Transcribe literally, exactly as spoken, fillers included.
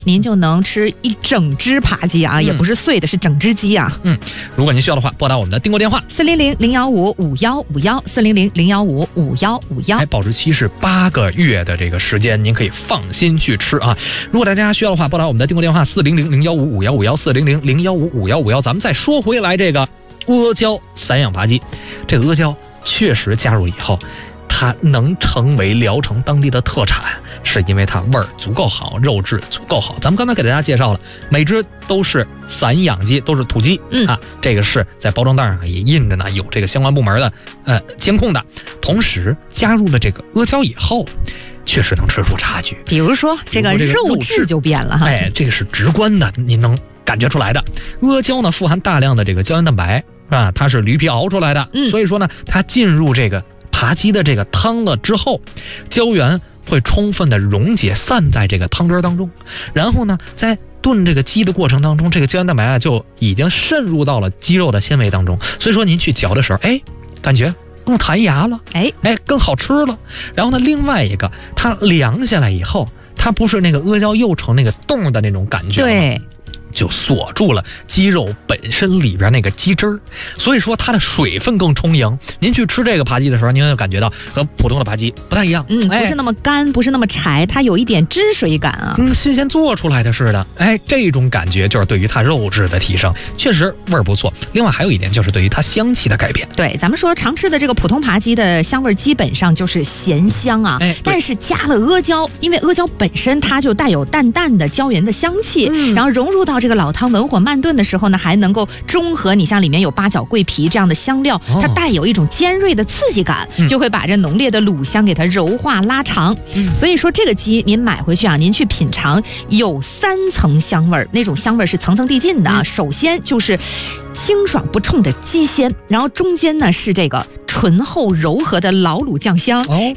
您就能吃一整只扒鸡啊，嗯、也不是碎的，是整只鸡啊。 嗯，如果您需要的话，拨打我们的订购电话四零零零幺五五幺五幺四零零零幺五五幺五幺。 哎，保质期是八个月的这个时间，您可以放心去吃啊。如果大家需要的话，拨打我们的订购电话四零零零幺五五幺五幺四零零零幺五五幺五幺。咱们再说回来，这个阿胶散养扒鸡，这个阿胶确实加入以后，它能成为聊城当地的特产，是因为它味儿足够好，肉质足够好。咱们刚才给大家介绍了，每只都是散养鸡，都是土鸡、嗯、啊，这个是在包装袋上也印着呢，有这个相关部门的呃监控的。同时加入了这个阿胶以后，确实能吃出差距。 比如说这个肉质就变了哈， 哎，这个是直观的，您能感觉出来的。阿胶呢富含大量的这个胶原蛋白啊，它是驴皮熬出来的、嗯，所以说呢，它进入这个扒鸡的这个汤了之后，胶原会充分的溶解散在这个汤汁当中，然后呢，在炖这个鸡的过程当中，这个胶原蛋白啊就已经渗入到了鸡肉的纤维当中，所以说您去嚼的时候，哎，感觉更弹牙了，哎哎，更好吃了。然后呢，另外一个，它凉下来以后，它不是那个阿胶又成那个冻的那种感觉吗？对。就锁住了鸡肉本身里边那个鸡汁儿，所以说它的水分更充盈。您去吃这个扒鸡的时候，您会感觉到和普通的扒鸡不太一样， 嗯，不是那么干，不是那么柴，它有一点汁水感啊， 嗯，新鲜做出来的似的。哎，这种感觉就是对于它肉质的提升，确实味儿不错。另外还有一点就是对于它香气的改变。 对，咱们说常吃的这个普通扒鸡的香味基本上就是咸香啊，哎，但是加了阿胶，因为阿胶本身它就带有淡淡的胶原的香气，嗯、然后融入到这个老汤文火慢炖的时候呢，还能够中和你像里面有八角、桂皮这样的香料，它带有一种尖锐的刺激感，就会把这浓烈的卤香给它柔化拉长。嗯、所以说这个鸡您买回去啊，您去品尝，有三层香味儿，那种香味是层层递进的啊。嗯、首先就是清爽不冲的鸡鲜，然后中间呢是这个醇厚柔和的老卤酱香。哦